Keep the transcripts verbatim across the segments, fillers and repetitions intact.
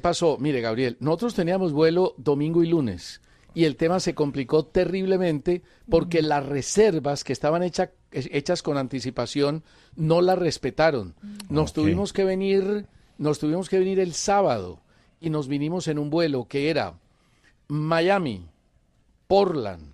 pasó? Mire, Gabriel, nosotros teníamos vuelo domingo y lunes y el tema se complicó terriblemente porque mm. las reservas que estaban hecha, hechas con anticipación no las respetaron. Nos okay. tuvimos que venir, nos tuvimos que venir el sábado y nos vinimos en un vuelo que era Miami, Portland,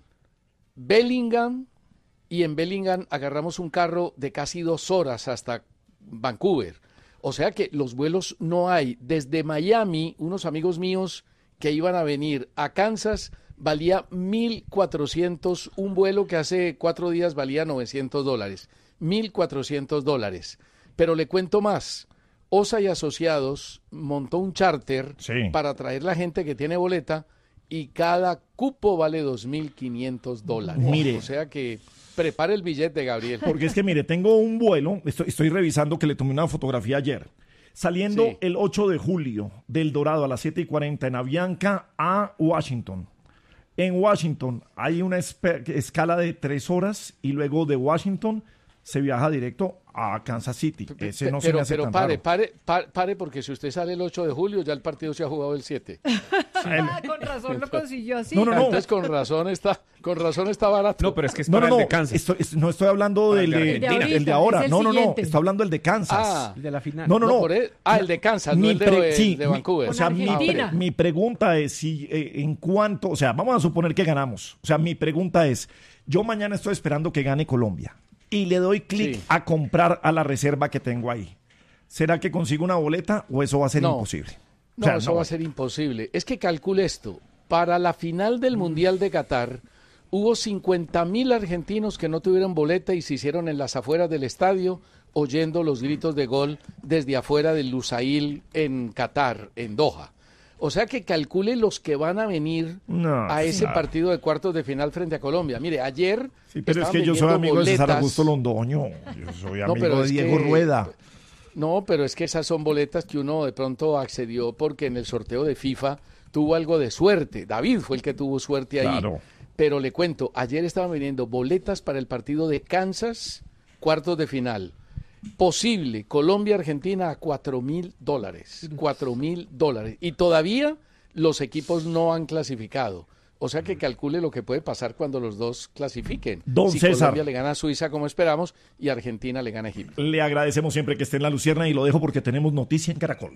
Bellingham, y en Bellingham agarramos un carro de casi dos horas hasta Vancouver. O sea que los vuelos no hay. Desde Miami, unos amigos míos que iban a venir a Kansas, valía mil cuatrocientos, un vuelo que hace cuatro días valía novecientos dólares, mil cuatrocientos dólares. Pero le cuento más, Osa y Asociados montó un charter sí. para traer la gente que tiene boleta y cada cupo vale dos mil quinientos dólares. Mire. O sea que prepare el billete, Gabriel. Porque es que, mire, tengo un vuelo, estoy, estoy revisando que le tomé una fotografía ayer, saliendo sí. el ocho de julio del Dorado a las siete y cuarenta en Avianca a Washington. En Washington hay una espe- escala de tres horas y luego de Washington se viaja directo a Kansas City. Ese no pero, se me hace pero tan pare, raro. pare, pare, pare, porque si usted sale el ocho de julio, ya el partido se ha jugado el siete. Ah, con razón lo consiguió así. No, no, no. Entonces con razón está, con razón está barato. No, pero es que es no, para no, el no. de Kansas. Estoy, es, no estoy hablando del de, el de, de, el de ahora. No, no, no. Estoy hablando del de Kansas. Ah, el de la final. No, no, no. no por el, ah, el de Kansas, mi no el de, pre, sí, de Vancouver. Mi, o sea, mi, pre, mi pregunta es si eh, en cuanto, o sea, vamos a suponer que ganamos. O sea, mi pregunta es, yo mañana estoy esperando que gane Colombia y le doy clic sí. a comprar a la reserva que tengo ahí. ¿Será que consigo una boleta o eso va a ser no, imposible? No, o sea, eso no va a ser imposible. Es que calcule esto. Para la final del Mundial de Qatar, hubo cincuenta mil argentinos que no tuvieron boleta y se hicieron en las afueras del estadio oyendo los gritos de gol desde afuera del Lusail en Qatar, en Doha. O sea que calcule los que van a venir no, a ese no. partido de cuartos de final frente a Colombia. Mire, ayer... Sí, pero es que yo soy amigo boletas. de César Augusto Londoño. Yo soy amigo no, pero de Diego que, Rueda. No, pero es que esas son boletas que uno de pronto accedió porque en el sorteo de FIFA tuvo algo de suerte. David fue el que tuvo suerte ahí. Claro. Pero le cuento, ayer estaban vendiendo boletas para el partido de Kansas, cuartos de final. Posible, Colombia-Argentina a cuatro mil dólares. Cuatro mil dólares. Y todavía los equipos no han clasificado. O sea que calcule lo que puede pasar cuando los dos clasifiquen. Don si César. Colombia le gana a Suiza como esperamos y Argentina le gana a Egipto. Le agradecemos siempre que esté en La Lucierna y lo dejo porque tenemos noticia en Caracol.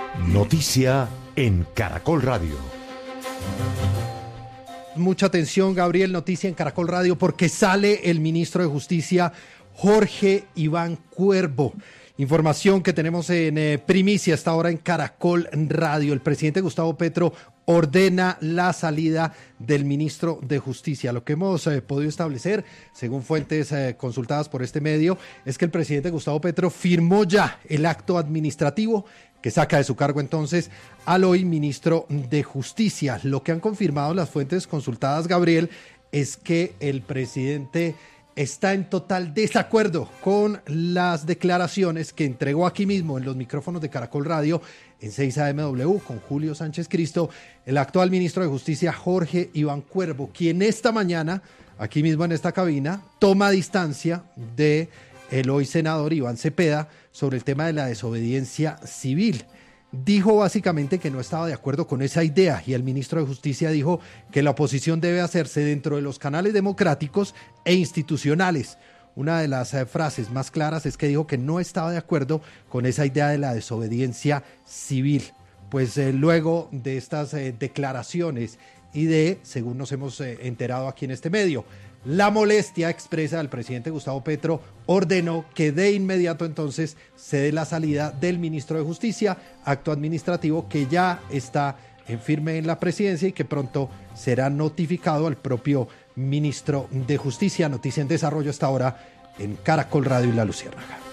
Noticia en Caracol Radio. Mucha atención, Gabriel, noticia en Caracol Radio porque sale el ministro de Justicia, Jorge Iván Cuervo. Información que tenemos en eh, primicia hasta ahora en Caracol Radio. El presidente Gustavo Petro ordena la salida del ministro de Justicia. Lo que hemos eh, podido establecer, según fuentes eh, consultadas por este medio, es que el presidente Gustavo Petro firmó ya el acto administrativo que saca de su cargo entonces al hoy ministro de Justicia. Lo que han confirmado las fuentes consultadas, Gabriel, es que el presidente está en total desacuerdo con las declaraciones que entregó aquí mismo en los micrófonos de Caracol Radio en seis A M W con Julio Sánchez Cristo, el actual ministro de Justicia Jorge Iván Cuervo, quien esta mañana, aquí mismo en esta cabina, toma distancia de el hoy senador Iván Cepeda sobre el tema de la desobediencia civil. Dijo básicamente que no estaba de acuerdo con esa idea y el ministro de Justicia dijo que la oposición debe hacerse dentro de los canales democráticos e institucionales. Una de las eh, frases más claras es que dijo que no estaba de acuerdo con esa idea de la desobediencia civil. Pues eh, luego de estas eh, declaraciones y de, según nos hemos eh, enterado aquí en este medio, la molestia expresa del presidente Gustavo Petro ordenó que de inmediato entonces se dé la salida del ministro de Justicia, acto administrativo que ya está en firme en la presidencia y que pronto será notificado al propio ministro de Justicia. Noticia en desarrollo hasta ahora en Caracol Radio y La Luciérnaga.